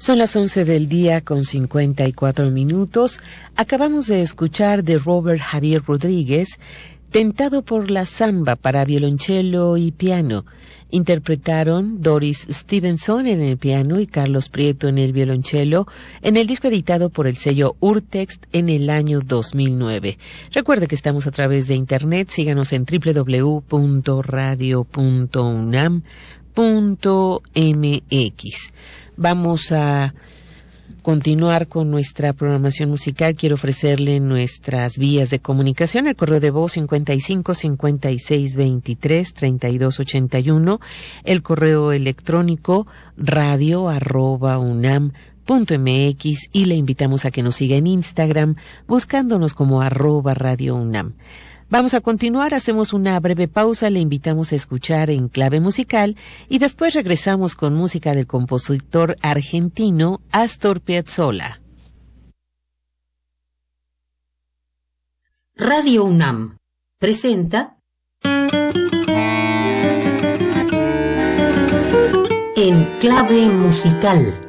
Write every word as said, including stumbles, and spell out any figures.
Son las once del día con cincuenta y cuatro minutos. Acabamos de escuchar de Robert Javier Rodríguez, Tentado por la Samba para violonchelo y piano. Interpretaron Doris Stevenson en el piano y Carlos Prieto en el violonchelo en el disco editado por el sello Urtext en el año dos mil nueve. Recuerde que estamos a través de internet. Síganos en doble u doble u doble u punto radio punto unam punto m x. Vamos a continuar con nuestra programación musical. Quiero ofrecerle nuestras vías de comunicación: el correo de voz cincuenta y cinco cincuenta y seis veintitrés treinta y dos ochenta y uno, el correo electrónico radio arroba unam punto m x, y le invitamos a que nos siga en Instagram buscándonos como arroba radio unam. Vamos a continuar, hacemos una breve pausa, le invitamos a escuchar En Clave Musical y después regresamos con música del compositor argentino Astor Piazzolla. Radio UNAM presenta En Clave Musical.